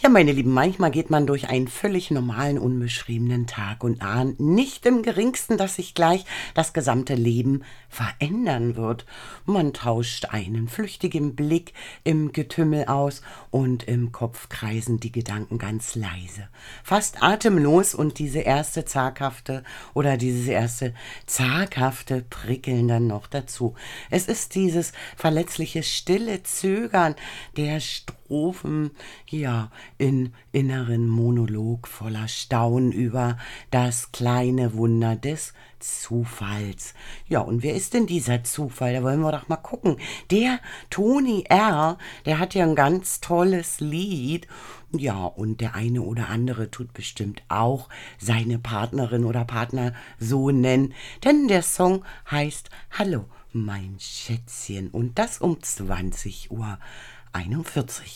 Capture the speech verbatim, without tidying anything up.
Ja, meine Lieben, manchmal geht man durch einen völlig normalen, unbeschriebenen Tag und ahnt nicht im Geringsten, dass sich gleich das gesamte Leben verändern wird. Man tauscht einen flüchtigen Blick im Getümmel aus und im Kopf kreisen die Gedanken ganz leise, fast atemlos, und diese erste zaghafte oder dieses erste zaghafte Prickeln dann noch dazu. Es ist dieses verletzliche, stille Zögern der Strophen, ja, in inneren Monolog voller Staunen über das kleine Wunder des Zufalls. Ja, und wer ist denn dieser Zufall? Da wollen wir doch mal gucken. Der Toni R., der hat ja ein ganz tolles Lied. Ja, und der eine oder andere tut bestimmt auch seine Partnerin oder Partner so nennen, denn der Song heißt Hallo, mein Schätzchen, und das um zwanzig Uhr einundvierzig.